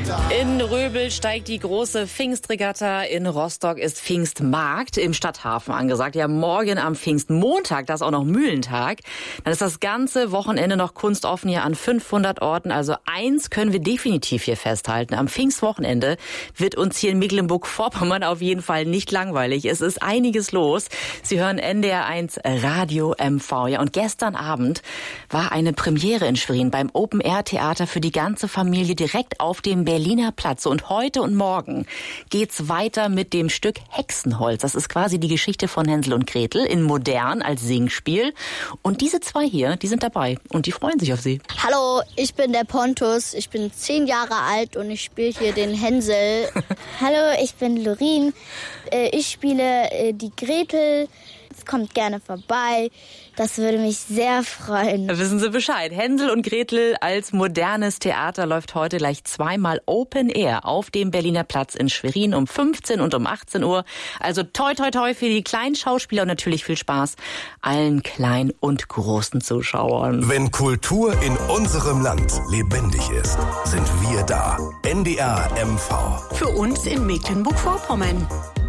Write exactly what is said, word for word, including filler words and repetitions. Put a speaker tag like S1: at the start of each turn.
S1: In Röbel steigt die große Pfingstregatta. In Rostock ist Pfingstmarkt im Stadthafen angesagt. Ja, morgen am Pfingstmontag, das ist auch noch Mühlentag. Dann ist das ganze Wochenende noch kunstoffen hier an fünfhundert Orten. Also eins können wir definitiv hier festhalten. Am Pfingstwochenende wird uns hier in Mecklenburg-Vorpommern auf jeden Fall nicht langweilig. Es ist einiges los. Sie hören N D R eins Radio M V. Ja, und gestern Abend war eine Premiere in Schwerin beim Open-Air-Theater für die ganze Familie direkt auf dem Berliner Platz. Und heute und morgen geht's weiter mit dem Stück Hexenholz. Das ist quasi die Geschichte von Hänsel und Gretel in modern als Singspiel. Und diese zwei hier, die sind dabei und die freuen sich auf Sie.
S2: Hallo, ich bin der Pontus. Ich bin zehn Jahre alt und ich spiele hier den Hänsel.
S3: Hallo, ich bin Lorin. Ich spiele die Gretel. Kommt gerne vorbei. Das würde mich sehr freuen.
S1: Da wissen Sie Bescheid. Hänsel und Gretel als modernes Theater läuft heute gleich zweimal Open Air auf dem Berliner Platz in Schwerin um fünfzehn und um achtzehn Uhr. Also toi toi toi für die kleinen Schauspieler und natürlich viel Spaß allen kleinen und großen Zuschauern.
S4: Wenn Kultur in unserem Land lebendig ist, sind wir da. N D R M V.
S5: Für uns in Mecklenburg-Vorpommern.